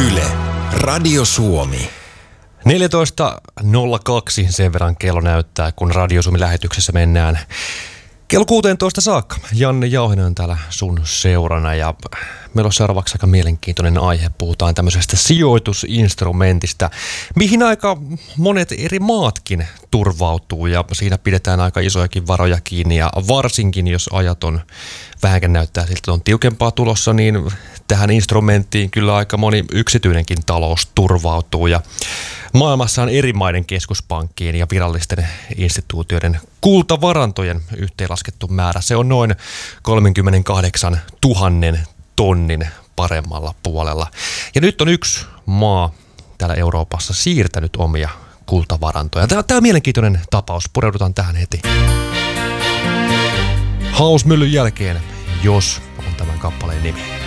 Yle, Radio Suomi. 14.02 sen verran kello näyttää, kun Radio Suomi lähetyksessä mennään kello 16 saakka. Janne Jauhinen on täällä sun seurana ja meillä on seuraavaksi aika mielenkiintoinen aihe. Puhutaan tämmöisestä sijoitusinstrumentista, mihin aika monet eri maatkin turvautuu ja siinä pidetään aika isojakin varoja kiinni ja varsinkin jos ajat on vähänkin näyttää siltä on tiukempaa tulossa, niin tähän instrumenttiin kyllä aika moni yksityinenkin talous turvautuu ja maailmassa on eri maiden keskuspankkien ja virallisten instituutioiden kultavarantojen yhteenlaskettu määrä. Se on noin 38 000 tonnin paremmalla puolella. Ja nyt on yksi maa täällä Euroopassa siirtänyt omia kultavarantoja. Tämä on mielenkiintoinen tapaus. Pureudutaan tähän heti. Hausmyllyn jälkeen, jos on tämän kappaleen nimi.